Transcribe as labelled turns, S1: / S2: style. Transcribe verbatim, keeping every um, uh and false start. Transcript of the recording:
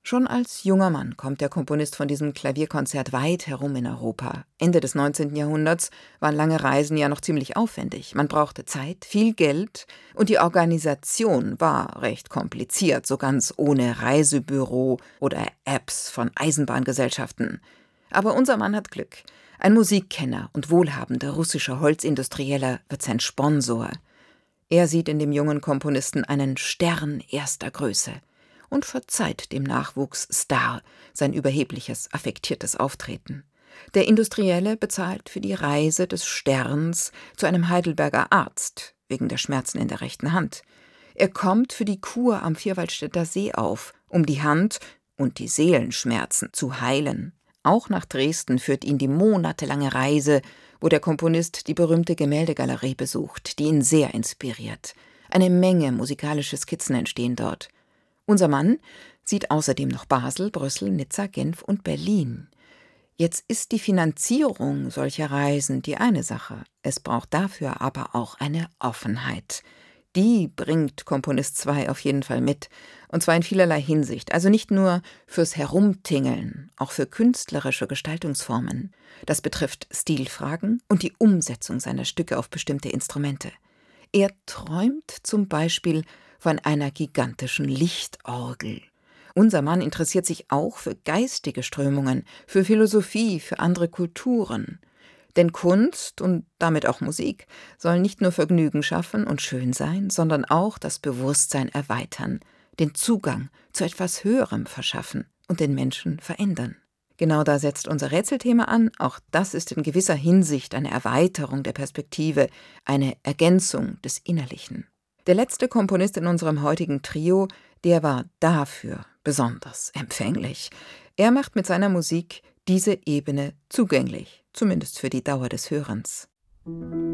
S1: Schon als junger Mann kommt der Komponist von diesem Klavierkonzert weit herum in Europa. Ende des neunzehnten Jahrhunderts waren lange Reisen ja noch ziemlich aufwendig. Man brauchte Zeit, viel Geld und die Organisation war recht kompliziert, so ganz ohne Reisebüro oder Apps von Eisenbahngesellschaften. Aber unser Mann hat Glück. Ein Musikkenner und wohlhabender russischer Holzindustrieller wird sein Sponsor. Er sieht in dem jungen Komponisten einen Stern erster Größe und verzeiht dem Nachwuchsstar sein überhebliches, affektiertes Auftreten. Der Industrielle bezahlt für die Reise des Sterns zu einem Heidelberger Arzt, wegen der Schmerzen in der rechten Hand. Er kommt für die Kur am Vierwaldstätter See auf, um die Hand- und die Seelenschmerzen zu heilen. Auch nach Dresden führt ihn die monatelange Reise, wo der Komponist die berühmte Gemäldegalerie besucht, die ihn sehr inspiriert. Eine Menge musikalische Skizzen entstehen dort. Unser Mann sieht außerdem noch Basel, Brüssel, Nizza, Genf und Berlin. Jetzt ist die Finanzierung solcher Reisen die eine Sache. Es braucht dafür aber auch eine Offenheit. Die bringt Komponist zwei auf jeden Fall mit. Und zwar in vielerlei Hinsicht. Also nicht nur fürs Herumtingeln, auch für künstlerische Gestaltungsformen. Das betrifft Stilfragen und die Umsetzung seiner Stücke auf bestimmte Instrumente. Er träumt zum Beispiel von einer gigantischen Lichtorgel. Unser Mann interessiert sich auch für geistige Strömungen, für Philosophie, für andere Kulturen. Denn Kunst und damit auch Musik sollen nicht nur Vergnügen schaffen und schön sein, sondern auch das Bewusstsein erweitern, den Zugang zu etwas Höherem verschaffen und den Menschen verändern. Genau da setzt unser Rätselthema an. Auch das ist in gewisser Hinsicht eine Erweiterung der Perspektive, eine Ergänzung des Innerlichen. Der letzte Komponist in unserem heutigen Trio, der war dafür besonders empfänglich. Er macht mit seiner Musik diese Ebene zugänglich, zumindest für die Dauer des Hörens.